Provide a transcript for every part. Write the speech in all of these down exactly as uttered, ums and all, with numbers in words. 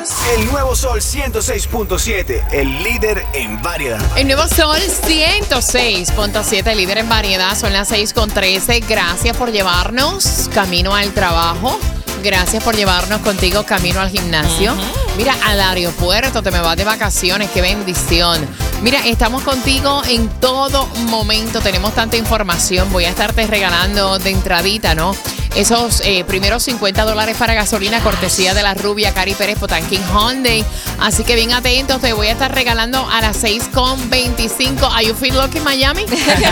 El nuevo Sol ciento seis punto siete, el líder en variedad. El nuevo Sol ciento seis punto siete, líder en variedad. Son las seis con trece. Gracias por llevarnos camino al trabajo. Gracias por llevarnos contigo camino al gimnasio. Uh-huh. Mira, al aeropuerto, te me vas de vacaciones. ¡Qué bendición! Mira, estamos contigo en todo momento. Tenemos tanta información. Voy a estarte regalando de entradita, ¿no? Esos eh, primeros cincuenta dólares para gasolina, cortesía de la rubia Cari Pérez Potanquín Hyundai. Así que bien atentos, te voy a estar regalando a las seis con veinticinco. ¿Are you feel lucky, Miami?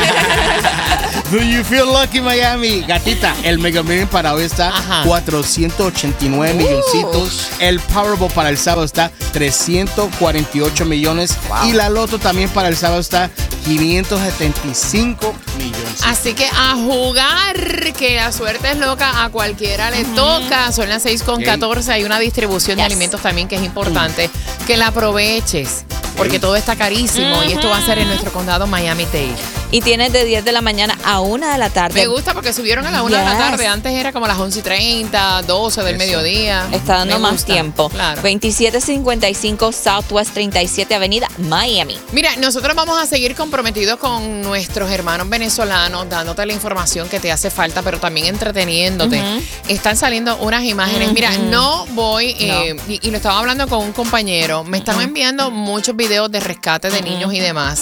Do you feel lucky, Miami? Gatita, el Mega Million para hoy está Ajá. cuatrocientos ochenta y nueve uh. milloncitos. El Powerball para el sábado está trescientos cuarenta y ocho millones. Wow. Y la Loto también para el sábado está quinientos setenta y cinco millones. Así que a jugar, que la suerte es loca, a cualquiera le uh-huh. toca. Son las seis con catorce. Hay una distribución yes. de alimentos también que es importante uh. que la aproveches, porque sí. todo está carísimo uh-huh. y esto va a ser en nuestro condado Miami-Dade. Y tienes de diez de la mañana a una de la tarde. Me gusta porque subieron a la una yes. de la tarde. Antes era como las once y treinta, doce del Eso. mediodía. Está dando más tiempo. Claro. veintisiete cincuenta y cinco Southwest treinta y siete Avenida, Miami. Mira, nosotros vamos a seguir comprometidos con nuestros hermanos venezolanos, dándote la información que te hace falta, pero también entreteniéndote. Uh-huh. Están saliendo unas imágenes. Uh-huh. Mira, no voy, eh, no. Y, y lo estaba hablando con un compañero. Me están uh-huh. enviando muchos videos de rescate de uh-huh. niños y demás.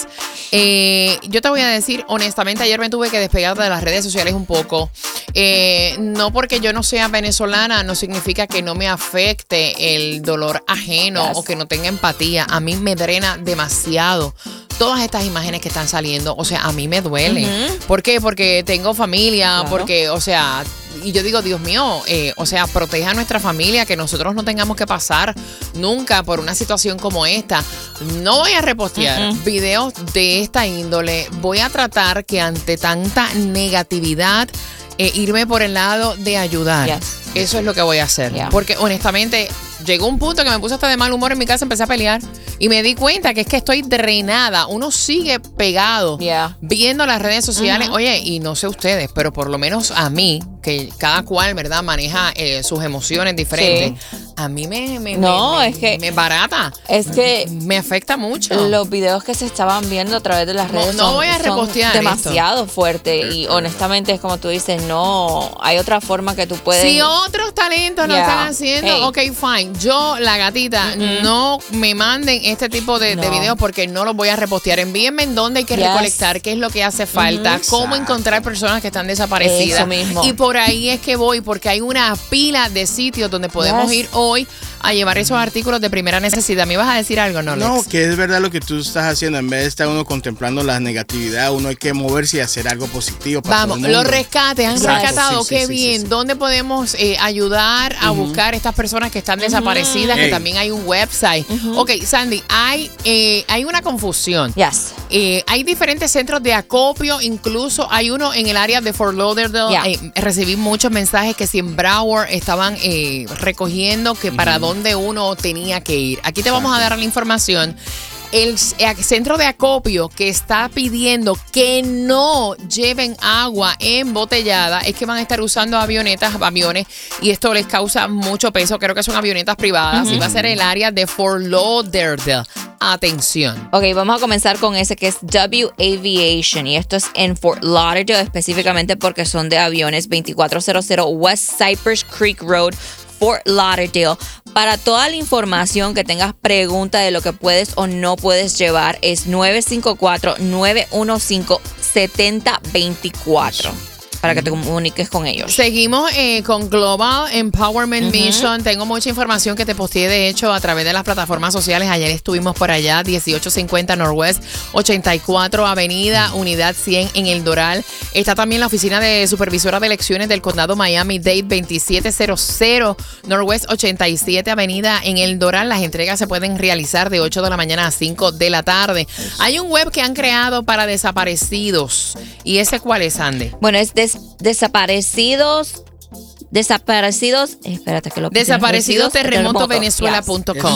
Eh, yo te voy a decir, honestamente, ayer me tuve que despegar de las redes sociales un poco. Eh, no porque yo no sea venezolana, no significa que no me afecte el dolor ajeno yes. o que no tenga empatía. A mí me drena demasiado todas estas imágenes que están saliendo. O sea, a mí me duele. Uh-huh. ¿Por qué? Porque tengo familia, claro. porque, o sea... Y yo digo, Dios mío, eh, o sea, proteja a nuestra familia, que nosotros no tengamos que pasar nunca por una situación como esta. No voy a repostear uh-uh. videos de esta índole. Voy a tratar que ante tanta negatividad, eh, irme por el lado de ayudar. Yes. Eso es lo que voy a hacer. Yeah. Porque honestamente, llegó un punto que me puse hasta de mal humor en mi casa, empecé a pelear y me di cuenta que es que estoy drenada. Uno sigue pegado yeah. viendo las redes sociales. Uh-huh. Oye, y no sé ustedes, pero por lo menos a mí, que cada cual, ¿verdad?, maneja eh, sus emociones diferentes. Sí. A mí me, me, no, me, es que, me barata. Es que me afecta mucho. Los videos que se estaban viendo a través de las redes no, no son, voy a repostear son demasiado fuertes. Y honestamente es como tú dices, no hay otra forma que tú puedes. Si otros talentos yeah. lo están haciendo, hey. ok, fine. Yo, la gatita, mm-hmm. no me manden este tipo de, no. de videos porque no los voy a repostear. Envíenme en dónde hay que yes. recolectar, qué es lo que hace falta, mm-hmm. cómo encontrar personas que están desaparecidas. Eso mismo. Y por ahí es que voy, porque hay una pila de sitios donde podemos yes. ir hoy a llevar esos artículos de primera necesidad. ¿Me ibas a decir algo, no, Lex? No, que es verdad lo que tú estás haciendo. En vez de estar uno contemplando la negatividad, uno hay que moverse y hacer algo positivo para Vamos, todo el mundo. Los rescates, han Exacto. rescatado, sí, qué sí, bien. Sí, sí. ¿Dónde podemos eh, ayudar a uh-huh. buscar estas personas que están uh-huh. desaparecidas? Hey. Que también hay un website. Uh-huh. Ok, Sandy, hay, eh, hay una confusión. Yes. Eh, hay diferentes centros de acopio, incluso hay uno en el área de Fort Lauderdale. Yeah. Eh, recibí muchos mensajes que si en Broward estaban eh, recogiendo que uh-huh. para dónde uno tenía que ir. Aquí te vamos a dar la información. El centro de acopio que está pidiendo que no lleven agua embotellada es que van a estar usando avionetas, aviones, y esto les causa mucho peso. Creo que son avionetas privadas. Uh-huh. Y va a ser el área de Fort Lauderdale. Atención. Ok, vamos a comenzar con ese que es W Aviation, y esto es en Fort Lauderdale específicamente porque son de aviones. Veinticuatro cero cero West Cypress Creek Road, Fort Lauderdale. Para toda la información que tengas pregunta de lo que puedes o no puedes llevar es nueve cinco cuatro, nueve uno cinco, siete cero dos cuatro. Para que te comuniques con ellos. Seguimos eh, con Global Empowerment uh-huh. Mission. Tengo mucha información que te posteé, de hecho, a través de las plataformas sociales. Ayer estuvimos por allá, dieciocho cincuenta Northwest ochenta y cuatro Avenida, Unidad cien en El Doral. Está también la oficina de supervisora de elecciones del condado Miami-Dade, veintisiete cero cero Northwest ochenta y siete Avenida en El Doral. Las entregas se pueden realizar de ocho de la mañana a cinco de la tarde. Hay un web que han creado para desaparecidos. ¿Y ese cuál es, Andy? Bueno, es des- desaparecidos... Desaparecidos, espérate que lo Desaparecidos terremoto venezuela punto com. Uh-huh.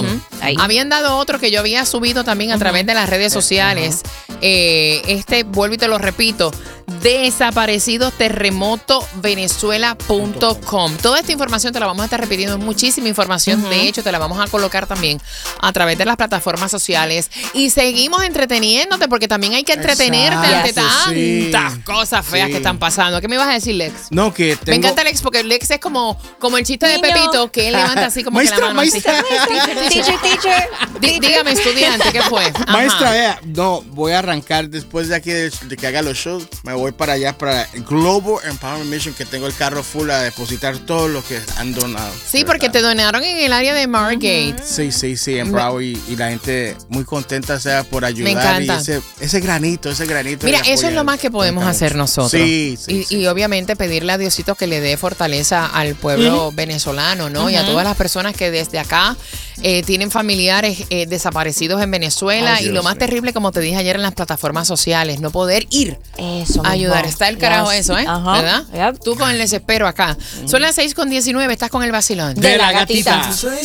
Ahí. Habían dado otro que yo había subido también a uh-huh. través de las redes sociales. Uh-huh. eh, este, vuelvo y te lo repito, desaparecidos terremoto venezuela punto com. Toda esta información te la vamos a estar repitiendo, muchísima información. Uh-huh. De hecho, te la vamos a colocar también a través de las plataformas sociales. Y seguimos entreteniéndote porque también hay que entretenerte ante sí. tantas cosas feas sí. que están pasando. ¿Qué me ibas a decir, Lex? No, que tengo... Me encanta Lex porque Lex es como, como el chiste Niño. de Pepito, que él levanta así como maestra, que la mano. Maestra, así. maestra. Teacher, teacher. Dí, dígame, estudiante, ¿qué fue? Ajá. Maestra, vea, no, voy a arrancar después de aquí de, de que haga los shows. Me voy para allá, para Global Empowerment Mission, que tengo el carro full a depositar todo lo que han donado. Sí, porque te donaron en el área de Margate. Uh-huh. Sí, sí, sí, en Broward y, y la gente muy contenta sea por ayudar. Me encanta. Y ese, ese granito, ese granito. Mira, eso es lo más que podemos hacer nosotros. Sí, sí, y, sí. y obviamente pedirle a Diosito que le dé fortaleza al pueblo uh-huh. venezolano, ¿no? Uh-huh. Y a todas las personas que desde acá eh, tienen familiares eh, desaparecidos en Venezuela. Ay, y lo más terrible, como te dije ayer en las plataformas sociales, no poder ir eso a ayudar. Está el carajo yes. eso, ¿eh? Uh-huh. ¿Verdad? Yep. Tú con el desespero acá. Uh-huh. Son las seis con diecinueve, estás con el vacilón de, de la gatita. gatita.